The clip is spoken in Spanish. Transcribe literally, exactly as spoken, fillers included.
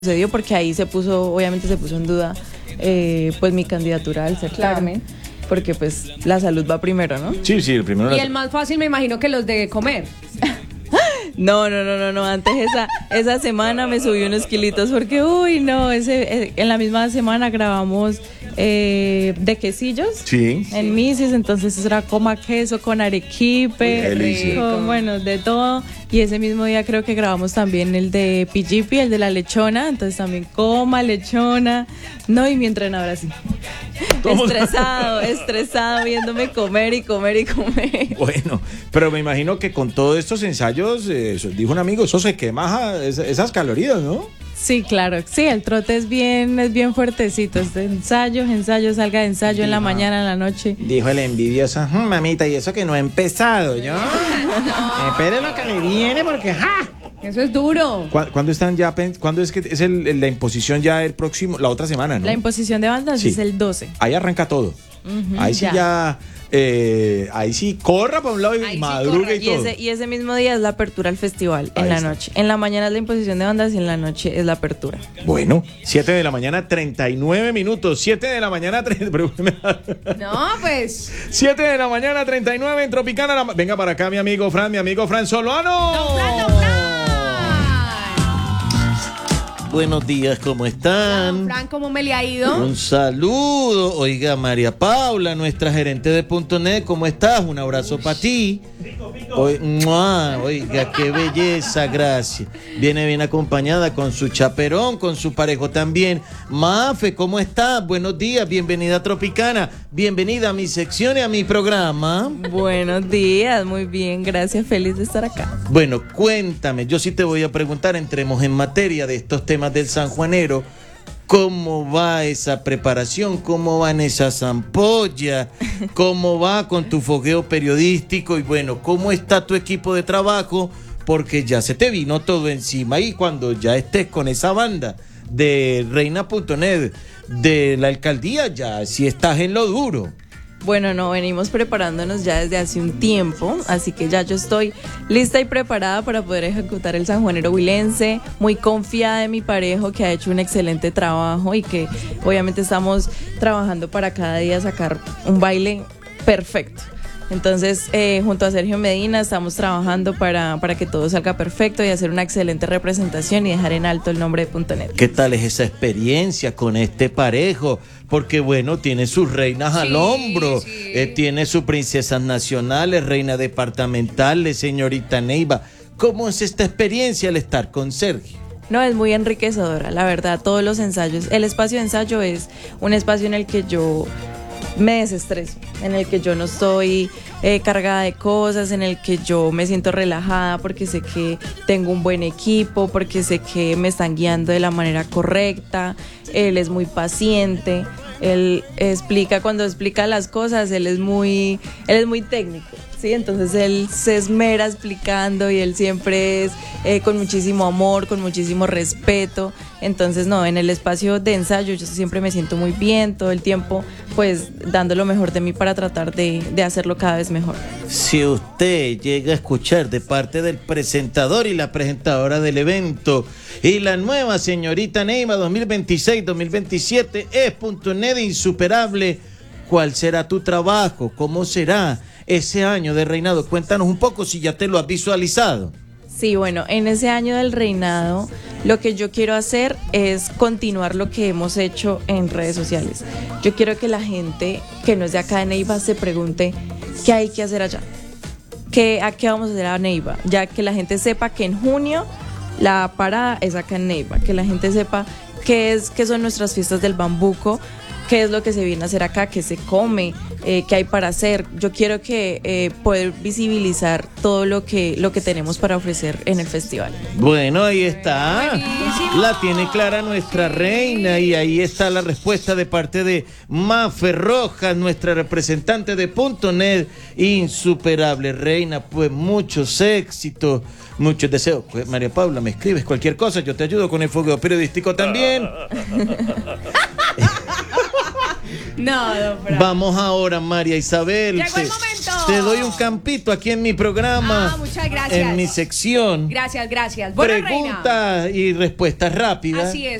sucedió porque ahí se puso, obviamente se puso en duda eh, pues mi candidatura al certamen, porque pues la salud va primero, ¿no? Sí, sí, el primero. Y la... el más fácil me imagino que los de comer. No, no, no, no, no. Antes esa, esa semana me subí unos kilitos porque, uy, no, ese, en la misma semana grabamos eh, de quesillos Sí. en Mises, entonces eso era coma queso con arequipe, Uy, delicia. con, bueno, de todo. Y ese mismo día creo que grabamos también el de P G P, el de la lechona, entonces también coma, lechona. No, y mi entrenador así. ¿Cómo? Estresado, estresado, viéndome comer y comer y comer. Bueno, pero me imagino que con todos estos ensayos, eh, eso, dijo un amigo, eso se quema ja, es- esas calorías, ¿no? Sí, claro, sí, el trote es bien, es bien fuertecito, es de ensayos, ensayos, salga de ensayo en la Dijo. mañana, en la noche. Dijo el envidioso, "Mm, mamita, y eso que no he empezado, ¿yo? Espere lo que le viene porque, ¡ja! Eso es duro. ¿Cu- ¿Cuándo están ya, pen- cuándo es que es el- el- la imposición ya el próximo, la otra semana, no? La imposición de bandas Sí. es el doce. Ahí arranca todo. Ujú, Ahí sí ya. ya, eh, ahí sí corra para un lado y Ahí sí madruga corra. y Y todo. ese, y ese mismo día es la apertura al festival, en Ahí la está. noche. En la mañana es la imposición de bandas y en la noche es la apertura. Bueno, siete de la mañana, treinta y nueve minutos. siete de la mañana, treinta No, pues. siete de la mañana, treinta y nueve en Tropicana. La... Venga para acá, mi amigo Fran, mi amigo Fran Solano. Don Fran, don Fran. Buenos días, ¿cómo están? Don Fran, ¿cómo me le ha ido? Un saludo. Oiga, María Paula, nuestra gerente de Punto Net, ¿cómo estás? Un abrazo para ti. Oi- ¡Mua! Oiga, qué belleza, gracias. Viene bien acompañada con su chaperón, con su parejo también. Mafe, ¿cómo estás? Buenos días, bienvenida a Tropicana. Bienvenida a mi sección y a mi programa. Buenos días, muy bien, gracias, feliz de estar acá. Bueno, cuéntame, yo sí te voy a preguntar, entremos en materia de estos temas del sanjuanero. ¿Cómo va esa preparación? ¿Cómo van esas ampollas? ¿Cómo va con tu fogueo periodístico? Y bueno, ¿cómo está tu equipo de trabajo? Porque ya se te vino todo encima y cuando ya estés con esa banda de Reina punto net de la alcaldía, ya si estás en lo duro. Bueno, no, venimos preparándonos ya desde hace un tiempo, así que ya yo estoy lista y preparada para poder ejecutar el sanjuanero huilense, muy confiada en mi parejo que ha hecho un excelente trabajo y que obviamente estamos trabajando para cada día sacar un baile perfecto. Entonces, eh, junto a Sergio Medina estamos trabajando para, para que todo salga perfecto y hacer una excelente representación y dejar en alto el nombre de Punto Net. ¿Qué tal es esa experiencia con este parejo? Porque bueno, tiene sus reinas al Sí, hombro, sí. eh, tiene sus princesas nacionales, reina departamentales, señorita Neiva. ¿Cómo es esta experiencia al estar con Sergio? No, es muy enriquecedora, la verdad, todos los ensayos. El espacio de ensayo es un espacio en el que yo me desestreso, en el que yo no estoy eh, cargada de cosas, en el que yo me siento relajada porque sé que tengo un buen equipo, porque sé que me están guiando de la manera correcta. Él es muy paciente, él explica, cuando explica las cosas, él es muy, él es muy técnico. Sí, entonces él se esmera explicando y él siempre es eh, con muchísimo amor, con muchísimo respeto. Entonces, no, en el espacio de ensayo yo siempre me siento muy bien, todo el tiempo pues dando lo mejor de mí para tratar de, de hacerlo cada vez mejor. Si usted llega a escuchar de parte del presentador y la presentadora del evento y la nueva señorita Neiva dos mil veintiséis dos mil veintisiete es Punto Net insuperable, ¿cuál será tu trabajo? ¿Cómo será ese año de reinado? Cuéntanos un poco si ya te lo has visualizado. Sí, bueno, en ese año del reinado lo que yo quiero hacer es continuar lo que hemos hecho en redes sociales. Yo quiero que la gente que no es de acá de Neiva se pregunte qué hay que hacer allá, qué, a qué vamos a hacer a Neiva, ya que la gente sepa que en junio la parada es acá en Neiva, que la gente sepa qué es, qué son nuestras fiestas del bambuco, qué es lo que se viene a hacer acá, qué se come, eh, qué hay para hacer. Yo quiero que eh, poder visibilizar todo lo que, lo que tenemos para ofrecer en el festival. Bueno, ahí está. Buenísimo. La tiene clara nuestra reina y ahí está la respuesta de parte de Mafe Rojas, nuestra representante de Punto Net. Insuperable reina, pues muchos éxitos, muchos deseos. Pues, María Paula, me escribes cualquier cosa, yo te ayudo con el fogueo periodístico también. No, don Fran. Vamos ahora, María Isabel. Llegó el Se- momento. Te doy un campito aquí en mi programa. Ah, muchas gracias. En mi sección. Gracias, gracias. Bueno, reina. Preguntas y respuestas rápidas. Así es.